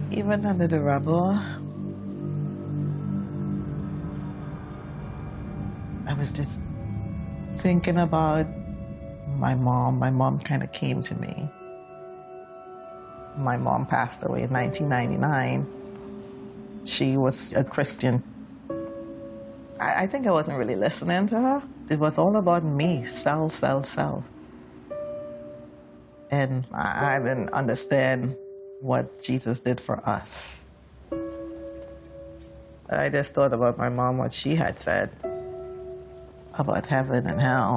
Even under the rubble, I was just thinking about my mom. My mom kind of came to me. My mom passed away in 1999. She was a Christian. I think I wasn't really listening to her. It was all about me, self, self, self. And I didn't understand what Jesus did for us. I just thought about my mom, what she had said about heaven and hell.